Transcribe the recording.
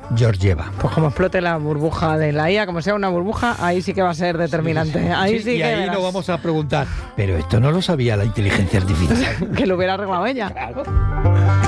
Georgieva. Pues como explote la burbuja de la IA, como sea una burbuja, ahí sí que va a ser determinante. Ahí sí y que ahí verás. nos vamos a preguntar, pero esto no lo sabía la inteligencia artificial. Que lo hubiera arreglado ella. Claro.